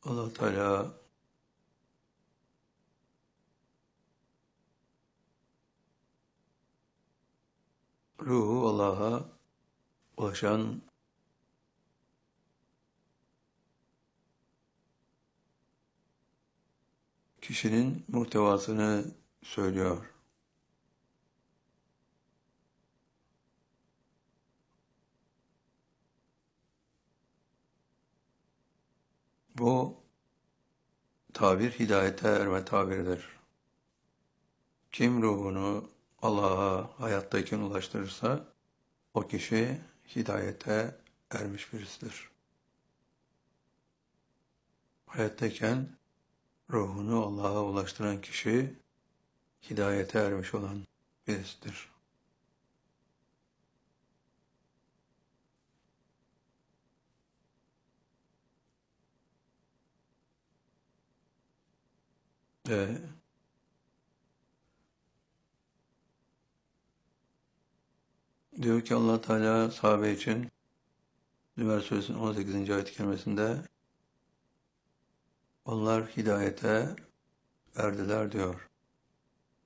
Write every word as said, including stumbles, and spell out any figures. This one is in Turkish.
Allah Teala ruhu Allah'a ulaşan kişinin muhtevasını söylüyor. Bu tabir hidayete erme tabiridir. Kim ruhunu Allah'a hayattayken ulaştırırsa o kişi hidayete ermiş birisidir. Hayattayken ruhunu Allah'a ulaştıran kişi hidayete ermiş olan birisidir. Ve diyor ki Allah Teala sahabe için Zümer Suresinin on sekizinci ayet-i kerimesinde onlar hidayete erdiler diyor.